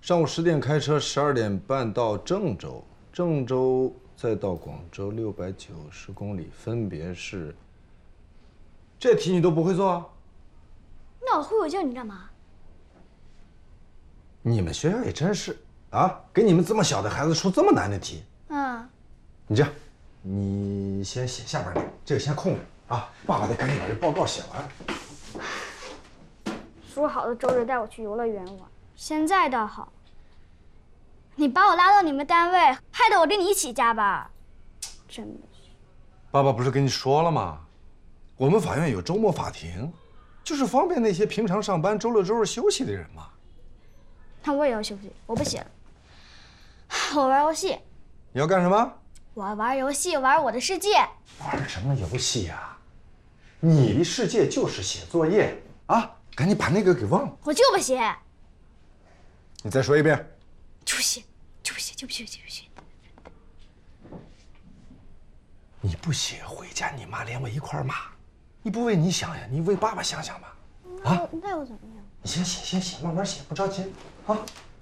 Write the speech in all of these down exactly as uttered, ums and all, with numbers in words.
上午十点开车，十二点半到郑州，郑州再到广州六百九十公里，分别是。这题你都不会做啊？ 那我会我叫你干嘛？ 你们学校也真是啊，给你们这么小的孩子出这么难的题。 嗯。 你这样，你先写下边的，这个先空着啊。爸爸得赶紧把这报告写完。 说好的周日带我去游乐园玩，现在倒好，你把我拉到你们单位，害得我跟你一起加班，真的是。 爸爸不是跟你说了吗？我们法院有周末法庭，就是方便那些平常上班、周六周日休息的人嘛。 那我也要休息，我不写了，我玩游戏。 你要干什么？ 我要玩游戏，玩我的世界。 玩什么游戏啊？你的世界就是写作业啊！赶紧把那个给忘了。 我就不写。 你再说一遍。 就不写，就不写，就不写，就不写。 你不写，回家你妈连我一块骂。你不为你想想，你为爸爸想想吧。 啊？那又怎么样？ 你先写，先写，慢慢写，不着急啊。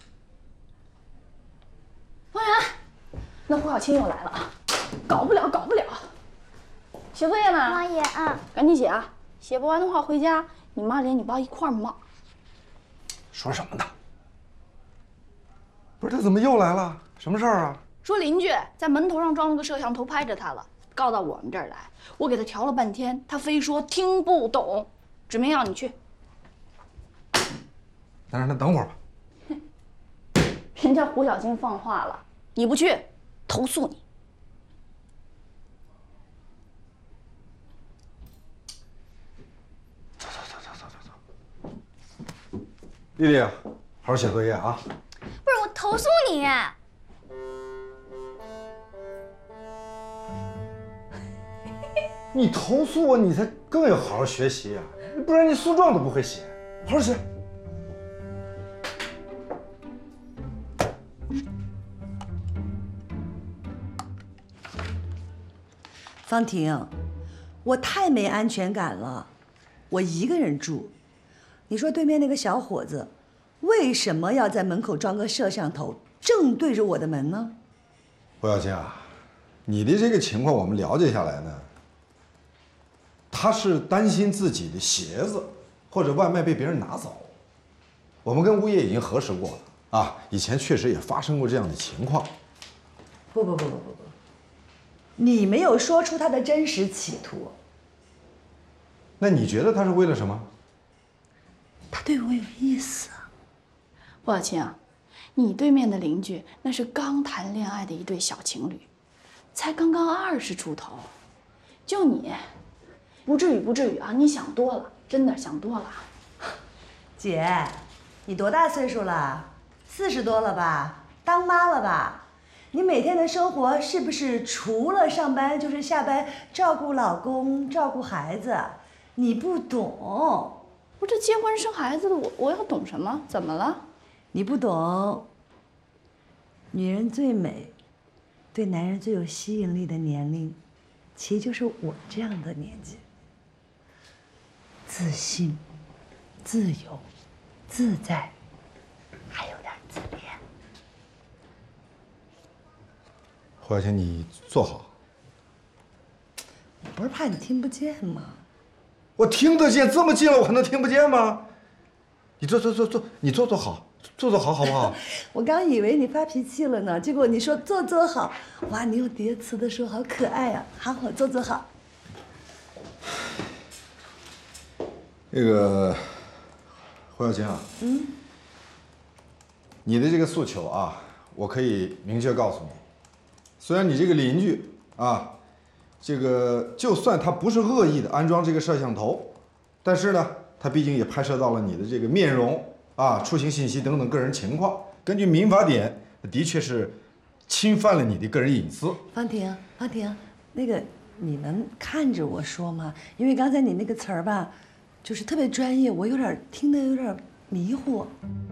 方圆，那胡小青又来了啊！搞不了，搞不了。写作业呢？ 妈也啊， 赶紧写啊！写不完的话，回家你妈连你爸一块骂。 说什么呢？不是他怎么又来了？什么事儿啊？ 说邻居在门头上装了个摄像头拍着他了，告到我们这儿来。我给他调了半天，他非说听不懂，指明要你去。 那让他等会儿吧。 人家胡小青放话了，你不去，投诉你。 走走走走走走走。丽丽，好好写作业啊。 不是我投诉你。 你投诉我，你才更要好好学习啊！不然你诉状都不会写，好好写。 方婷，我太没安全感了，我一个人住。你说对面那个小伙子，为什么要在门口装个摄像头，正对着我的门呢？ 胡小青啊，你的这个情况我们了解下来呢，他是担心自己的鞋子或者外卖被别人拿走。我们跟物业已经核实过了啊，以前确实也发生过这样的情况。 不不不不不不，你没有说出他的真实企图。 那你觉得他是为了什么？ 他对我有意思啊。 胡小青啊，你对面的邻居那是刚谈恋爱的一对小情侣，才刚刚二十出头，就你，不至于不至于啊！你想多了，真的想多了。 姐，你多大岁数了？四十多了吧？当妈了吧？你每天的生活是不是除了上班就是下班照顾老公、照顾孩子？你不懂。 我这结婚生孩子的，我我要懂什么？怎么了？ 你不懂。女人最美，对男人最有吸引力的年龄，其实就是我这样的年纪。自信、自由、自在，还有点自恋。 胡小青，你坐好。 我不是怕你听不见吗？ 我听得见，这么近了，我还能听不见吗？你坐坐坐坐，你坐坐好，坐坐好，好不好？ 我刚以为你发脾气了呢，结果你说坐坐好，哇，你用叠词的说好可爱啊！好，我坐坐好。 那个胡小青啊，嗯，你的这个诉求啊，我可以明确告诉你，虽然你这个邻居啊。这个就算他不是恶意的安装这个摄像头，但是呢，他毕竟也拍摄到了你的这个面容啊、出行信息等等个人情况。根据民法典，的确是侵犯了你的个人隐私。 方婷，方婷，那个你能看着我说吗？因为刚才你那个词儿吧，就是特别专业，我有点听得有点迷糊。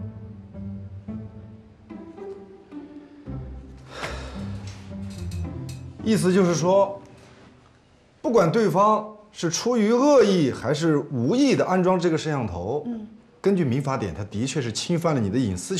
意思就是说。不管对方是出于恶意还是无意的安装这个摄像头，嗯，根据民法典，它的确是侵犯了你的隐私权。